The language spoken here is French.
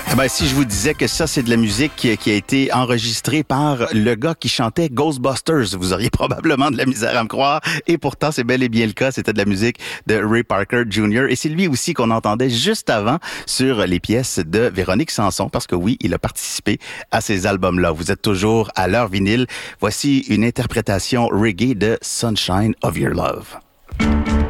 Eh ben, si je vous disais que ça, c'est de la musique qui a été enregistrée par le gars qui chantait Ghostbusters, vous auriez probablement de la misère à me croire. Et pourtant, c'est bel et bien le cas. C'était de la musique de Ray Parker Jr. Et c'est lui aussi qu'on entendait juste avant sur les pièces de Véronique Sanson, parce que oui, il a participé à ces albums-là. Vous êtes toujours à l'heure vinyle. Voici une interprétation reggae de Sunshine of Your Love.